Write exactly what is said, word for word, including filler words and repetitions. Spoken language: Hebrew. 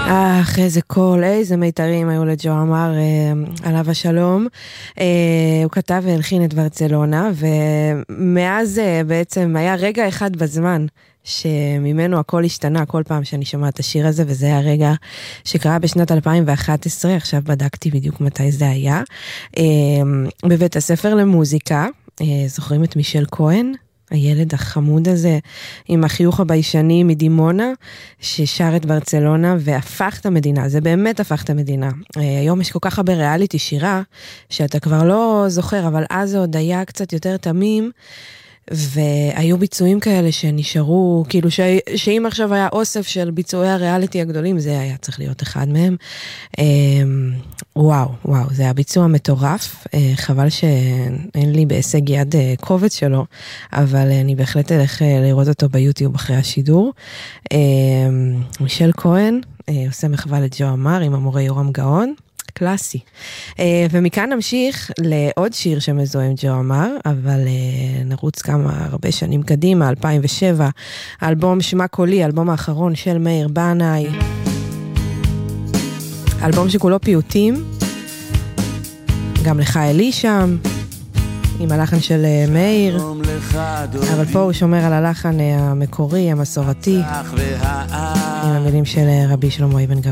אך, איזה קול, איזה מיתרים היו לג'ו עמר, אה, עליו השלום. אה, הוא כתב והלחין את ברצלונה, ומאז אה, בעצם היה רגע אחד בזמן, שממנו הכל השתנה כל פעם שאני שומעת את השיר הזה, וזה היה רגע שקרה בשנת אלפיים ואחת עשרה, עכשיו בדקתי בדיוק מתי זה היה, אה, בבית הספר למוזיקה, אה, זוכרים את מישל כהן? הילד החמוד הזה עם החיוך הביישני מדימונה ששר את ברצלונה והפך את המדינה, זה באמת הפך את המדינה. היום יש כל כך הרבה ריאליטי שירה שאתה כבר לא זוכר, אבל אז זה עוד היה קצת יותר תמים, והיו ביצועים כאלה שנשארו, כאילו ש... שאם עכשיו היה אוסף של ביצועי הריאליטי הגדולים, זה היה צריך להיות אחד מהם. וואו, וואו, זה היה ביצוע מטורף, חבל שאין לי בהישג יד קובץ שלו, אבל אני בהחלט אלך לראות אותו ביוטיוב אחרי השידור. מישל כהן עושה מחווה לג'ו עמר עם המורה יורם גאון, קלאסי. ומכאן נמשיך לעוד שיר שמזוהה עם ג'ו עמר, אבל נרוץ כמה הרבה שנים קדימה, אלפיים ושבע, האלבום שמה קולי, האלבום האחרון של מאיר בנאי, אלבום שכולו פיוטים, גם לך אלי שם, עם הלחן של מאיר, אבל פה הוא שומר על הלחן המקורי, המסורתי, עם המילים של רבי שלמה אבן גבירול.